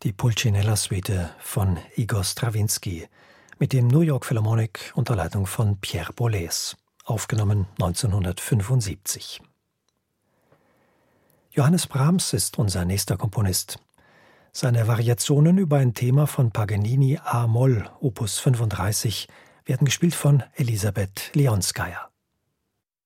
Die Pulcinella-Suite von Igor Strawinsky mit dem New York Philharmonic unter Leitung von Pierre Boulez, aufgenommen 1975. Johannes Brahms ist unser nächster Komponist. Seine Variationen über ein Thema von Paganini A-Moll, Opus 35, werden gespielt von Elisabeth Leonskaya.